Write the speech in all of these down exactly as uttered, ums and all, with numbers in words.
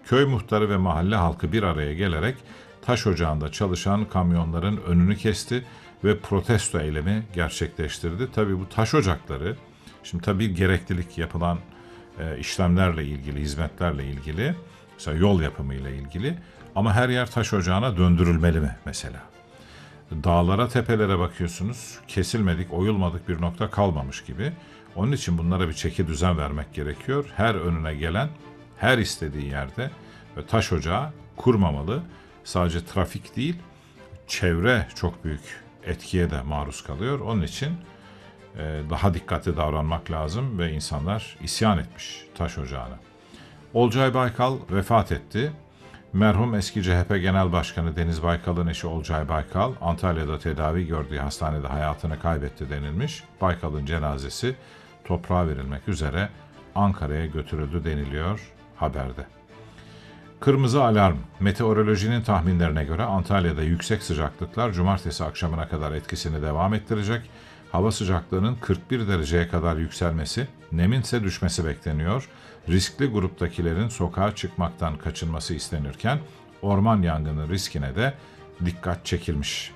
Köy muhtarı ve mahalle halkı bir araya gelerek taş ocağında çalışan kamyonların önünü kesti ve protesto eylemi gerçekleştirdi. Tabii bu taş ocakları, şimdi tabii gereklilik yapılan e, işlemlerle ilgili, hizmetlerle ilgili, mesela yol yapımı ile ilgili, ama her yer taş ocağına döndürülmeli mi mesela? Dağlara, tepelere bakıyorsunuz, kesilmedik, oyulmadık bir nokta kalmamış gibi. Onun için bunlara bir çeki düzen vermek gerekiyor. Her önüne gelen, her istediği yerde taş ocağı kurmamalı. Sadece trafik değil, çevre çok büyük etkiye de maruz kalıyor. Onun için e, daha dikkatli davranmak lazım ve insanlar isyan etmiş taş ocağına. Olcay Baykal vefat etti. Merhum eski C H P Genel Başkanı Deniz Baykal'ın eşi Olcay Baykal, Antalya'da tedavi gördüğü hastanede hayatını kaybetti denilmiş. Baykal'ın cenazesi toprağa verilmek üzere Ankara'ya götürüldü deniliyor haberde. Kırmızı alarm. Meteorolojinin tahminlerine göre Antalya'da yüksek sıcaklıklar cumartesi akşamına kadar etkisini devam ettirecek. Hava sıcaklığının kırk bir dereceye kadar yükselmesi, nemin ise düşmesi bekleniyor. Riskli gruptakilerin sokağa çıkmaktan kaçınması istenirken orman yangını riskine de dikkat çekilmiş.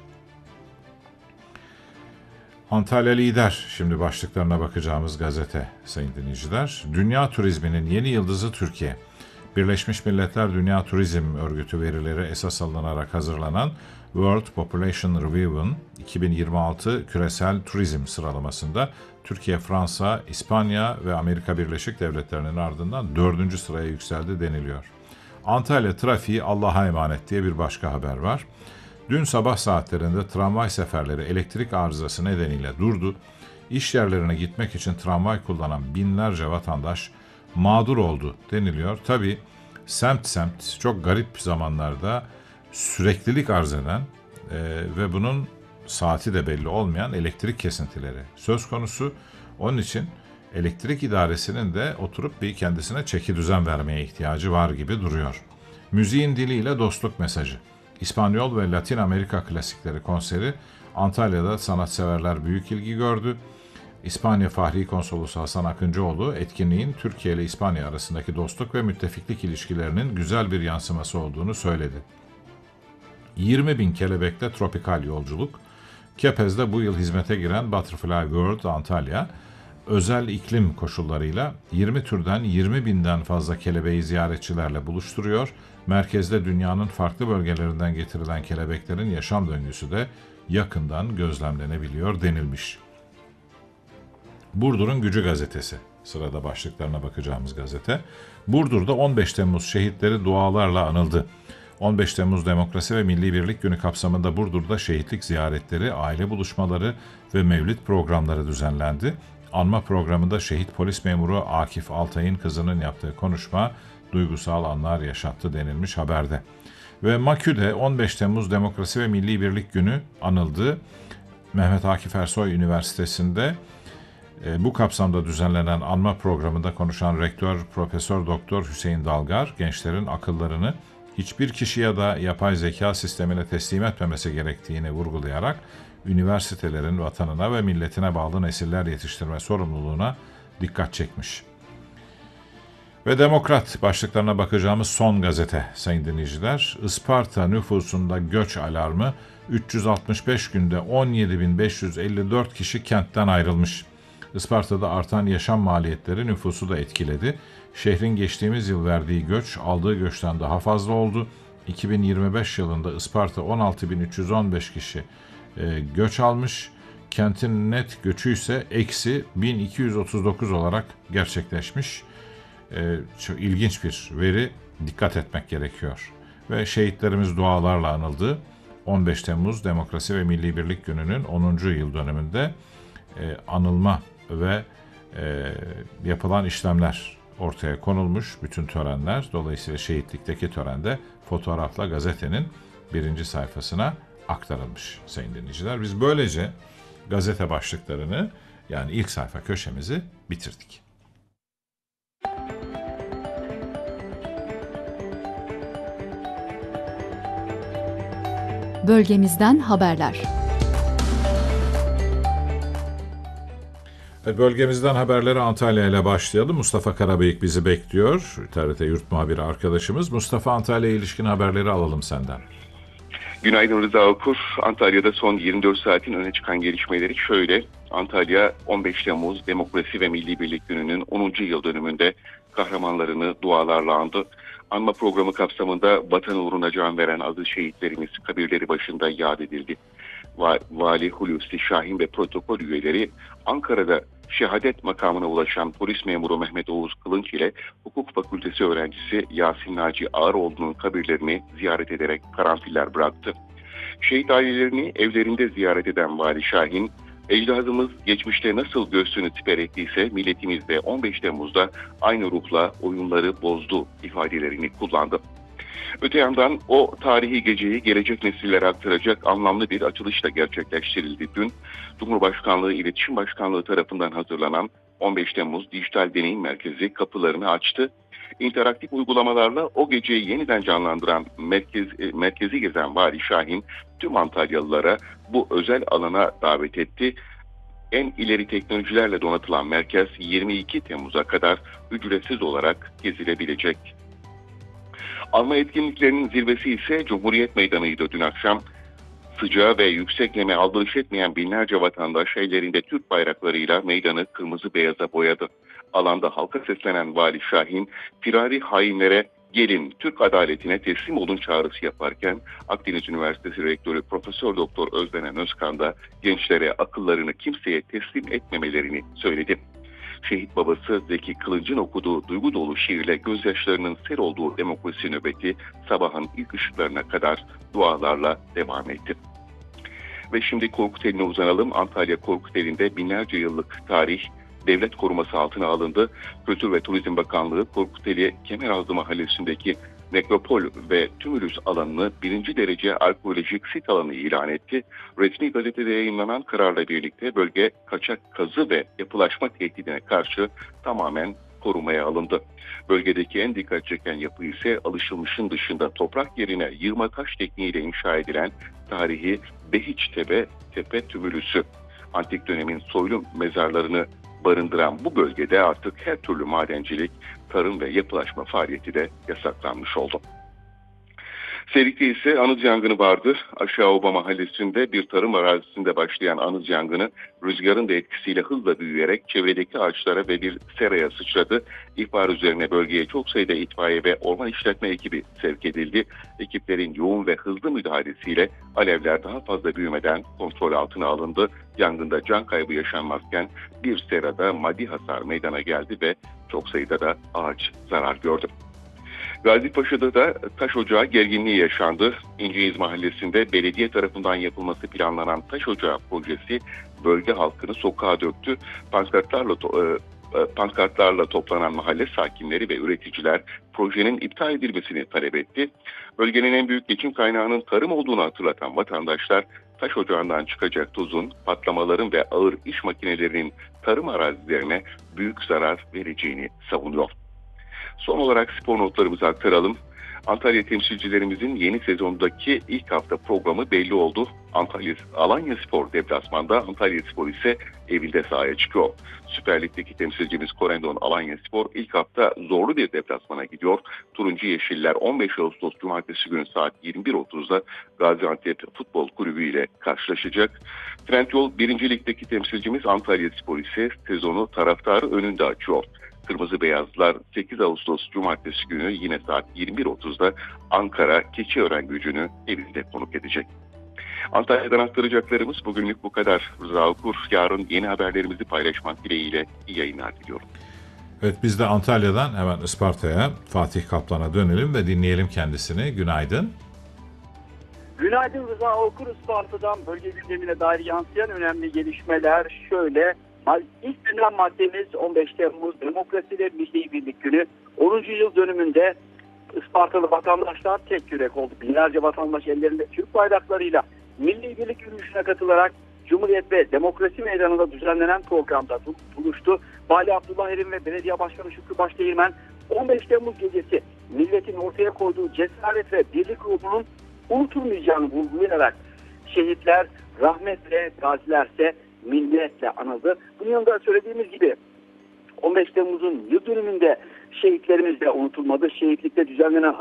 Antalya Lider, şimdi başlıklarına bakacağımız gazete sayın dinleyiciler. Dünya turizminin yeni yıldızı Türkiye. Birleşmiş Milletler Dünya Turizm Örgütü verileri esas alınarak hazırlanan World Population Review'un iki bin yirmi altı küresel turizm sıralamasında Türkiye, Fransa, İspanya ve Amerika Birleşik Devletleri'nin ardından dördüncü sıraya yükseldi deniliyor. Antalya trafiği Allah'a emanet diye bir başka haber var. Dün sabah saatlerinde tramvay seferleri elektrik arızası nedeniyle durdu. İş yerlerine gitmek için tramvay kullanan binlerce vatandaş mağdur oldu deniliyor. Tabii semt semt çok garip zamanlarda süreklilik arz eden e, ve bunun saati de belli olmayan elektrik kesintileri söz konusu. Onun için elektrik idaresinin de oturup bir kendisine çeki düzen vermeye ihtiyacı var gibi duruyor. Müziğin diliyle dostluk mesajı. İspanyol ve Latin Amerika klasikleri konseri Antalya'da sanatseverler büyük ilgi gördü. İspanya Fahri Konsolosu Hasan Akıncıoğlu, etkinliğin Türkiye ile İspanya arasındaki dostluk ve müttefiklik ilişkilerinin güzel bir yansıması olduğunu söyledi. yirmi bin kelebekle tropikal yolculuk. Kepez'de bu yıl hizmete giren Butterfly World Antalya, özel iklim koşullarıyla yirmi türden yirmi binden fazla kelebeği ziyaretçilerle buluşturuyor. Merkezde dünyanın farklı bölgelerinden getirilen kelebeklerin yaşam döngüsü de yakından gözlemlenebiliyor denilmiş. Burdur'un Gücü gazetesi, sırada başlıklarına bakacağımız gazete. Burdur'da on beş Temmuz şehitleri dualarla anıldı. on beş Temmuz Demokrasi ve Milli Birlik Günü kapsamında Burdur'da şehitlik ziyaretleri, aile buluşmaları ve mevlid programları düzenlendi. Anma programında şehit polis memuru Akif Altay'ın kızının yaptığı konuşma duygusal anlar yaşattı denilmiş haberde. Ve Makü'de on beş Temmuz Demokrasi ve Milli Birlik Günü anıldı. Mehmet Akif Ersoy Üniversitesi'nde e, bu kapsamda düzenlenen anma programında konuşan Rektör Profesör Doktor Hüseyin Dalgar, gençlerin akıllarını hiçbir kişi ya da yapay zeka sistemine teslim etmemesi gerektiğini vurgulayarak üniversitelerin vatanına ve milletine bağlı nesiller yetiştirme sorumluluğuna dikkat çekmiş. Ve Demokrat başlıklarına bakacağımız son gazete sayın dinleyiciler. Isparta nüfusunda göç alarmı, üç yüz altmış beş günde on yedi bin beş yüz elli dört kişi kentten ayrılmış. Isparta'da artan yaşam maliyetleri nüfusu da etkiledi. Şehrin geçtiğimiz yıl verdiği göç aldığı göçten daha fazla oldu. iki bin yirmi beş yılında Isparta on altı bin üç yüz on beş kişi e, göç almış. Kentin net göçü ise eksi bin iki yüz otuz dokuz olarak gerçekleşmiş. E, çok ilginç bir veri, dikkat etmek gerekiyor. Ve şehitlerimiz dualarla anıldı. on beş Temmuz Demokrasi ve Milli Birlik Günü'nün onuncu yıl dönümünde e, anılma ve e, yapılan işlemler ortaya konulmuş, bütün törenler. Dolayısıyla şehitlikteki törende fotoğrafla gazetenin birinci sayfasına aktarılmış sayın dinleyiciler. Biz böylece gazete başlıklarını, yani ilk sayfa köşemizi bitirdik. Bölgemizden haberler. Bölgemizden haberleri Antalya ile başlayalım. Mustafa Karabıyık bizi bekliyor. T R T Yurt Muhabiri arkadaşımız. Mustafa, Antalya'ya ilişkin haberleri alalım senden. Günaydın Rıza Okur. Antalya'da son yirmi dört saatin öne çıkan gelişmeleri şöyle. Antalya on beş Temmuz Demokrasi ve Milli Birlik Günü'nün onuncu yıl dönümünde kahramanlarını dualarla andı. Anma programı kapsamında vatan uğruna can veren aziz şehitlerimiz kabirleri başında yad edildi. Vali Hulusi Şahin ve protokol üyeleri Ankara'da şehadet makamına ulaşan polis memuru Mehmet Oğuz Kılınç ile hukuk fakültesi öğrencisi Yasin Naci Ağaroğlu'nun kabirlerini ziyaret ederek karanfiller bıraktı. Şehit ailelerini evlerinde ziyaret eden Vali Şahin, ecdadımız geçmişte nasıl göğsünü siper ettiyse milletimiz de on beş Temmuz'da aynı ruhla oyunları bozdu ifadelerini kullandı. Öte yandan o tarihi geceyi gelecek nesillere aktaracak anlamlı bir açılışla gerçekleştirildi dün. Cumhurbaşkanlığı İletişim Başkanlığı tarafından hazırlanan on beş Temmuz Dijital Deneyim Merkezi kapılarını açtı. İnteraktif uygulamalarla o geceyi yeniden canlandıran merkez, merkezi gezen Vali Şahin tüm Antalyalılara bu özel alana davet etti. En ileri teknolojilerle donatılan merkez yirmi iki Temmuz'a kadar ücretsiz olarak gezilebilecek. Alma etkinliklerinin zirvesi ise Cumhuriyet Meydanı'ydı dün akşam. Sıcağı ve yüksek neme aldırış etmeyen binlerce vatandaş ellerinde Türk bayraklarıyla meydanı kırmızı beyaza boyadı. Alanda halka seslenen Vali Şahin, firari hainlere gelin Türk adaletine teslim olun çağrısı yaparken Akdeniz Üniversitesi Rektörü Profesör Doktor Özdenen Özkan da gençlere akıllarını kimseye teslim etmemelerini söyledi. Şehit babası Zeki Kılınç'ın okuduğu duygu dolu şiirle gözyaşlarının sel olduğu demokrasi nöbeti sabahın ilk ışıklarına kadar dualarla devam etti. Ve şimdi Korkuteli'ne uzanalım. Antalya Korkuteli'nde binlerce yıllık tarih devlet koruması altına alındı. Kültür ve Turizm Bakanlığı Korkuteli Kemeraltı Mahallesi'ndeki nekropol ve tümülüs alanını birinci derece arkeolojik sit alanı ilan etti. Resmi gazetede yayınlanan kararla birlikte bölge kaçak kazı ve yapılaşma tehdidine karşı tamamen korumaya alındı. Bölgedeki en dikkat çeken yapı ise alışılmışın dışında toprak yerine yığma taş tekniğiyle inşa edilen tarihi Behiçtepe Tepe Tümülüsü. Antik dönemin soylu mezarlarını barındıran bu bölgede artık her türlü madencilik, tarım ve yapılaşma faaliyeti de yasaklanmış oldu. Serik'te ise anıt yangını vardı. Aşağıoba mahallesinde bir tarım arazisinde başlayan anıt yangını rüzgarın da etkisiyle hızla büyüyerek çevredeki ağaçlara ve bir seraya sıçradı. İhbar üzerine bölgeye çok sayıda itfaiye ve orman işletme ekibi sevk edildi. Ekiplerin yoğun ve hızlı müdahalesiyle alevler daha fazla büyümeden kontrol altına alındı. Yangında can kaybı yaşanmazken bir serada maddi hasar meydana geldi ve çok sayıda da ağaç zarar gördü. Gazipaşa'da da taş ocağı gerginliği yaşandı. İnceiz Mahallesi'nde belediye tarafından yapılması planlanan taş ocağı projesi bölge halkını sokağa döktü. Pankartlarla, to- e, pankartlarla toplanan mahalle sakinleri ve üreticiler projenin iptal edilmesini talep etti. Bölgenin en büyük geçim kaynağının tarım olduğunu hatırlatan vatandaşlar taş ocağından çıkacak tozun, patlamaların ve ağır iş makinelerinin tarım arazilerine büyük zarar vereceğini savunuyor. Son olarak spor notlarımızı aktaralım. Antalya temsilcilerimizin yeni sezondaki ilk hafta programı belli oldu. Antalya Alanyaspor deplasmanda, Antalyaspor ise evinde sahaya çıkıyor. Süper Lig'deki temsilcimiz Korendon Alanyaspor ilk hafta zorlu bir deplasmana gidiyor. Turuncu Yeşiller on beş Ağustos Cumartesi günü saat yirmi bir otuzda Gaziantep Futbol Kulübü ile karşılaşacak. Trendyol birinci Lig'deki temsilcimiz Antalyaspor ise sezonu taraftarı önünde açıyor. Kırmızı Beyazlar sekiz Ağustos Cumartesi günü yine saat yirmi bir otuzda Ankara Keçiören Gücü'nü evinde konuk edecek. Antalya'dan aktaracaklarımız bugünlük bu kadar. Rıza Okur, yarın yeni haberlerimizi paylaşmak dileğiyle iyi yayınlar diliyorum. Evet, biz de Antalya'dan hemen Isparta'ya, Fatih Kaplan'a dönelim ve dinleyelim kendisini. Günaydın. Günaydın Rıza Okur. Isparta'dan bölge gündemine dair yansıyan önemli gelişmeler şöyle. İlk gündem maddemiz on beş Temmuz Demokrasi ve Milli Birlik Günü. onuncu yıl dönümünde Ispartalı vatandaşlar tek yürek oldu. Binlerce vatandaş ellerinde Türk bayraklarıyla Milli Birlik yürüyüşüne katılarak Cumhuriyet ve Demokrasi Meydanı'nda düzenlenen programda buluştu. Vali Abdullah Erim ve Belediye Başkanı Şükrü Başdeğirmen on beş Temmuz gecesi milletin ortaya koyduğu cesaret ve birlik ruhunun unutulmayacağını vurgulayarak şehitler rahmetle, gazilerse minnetle anıldı. Bunun yanında söylediğimiz gibi on beş Temmuz'un yıl dönümünde şehitlerimiz de unutulmadı. Şehitlikte düzenlenen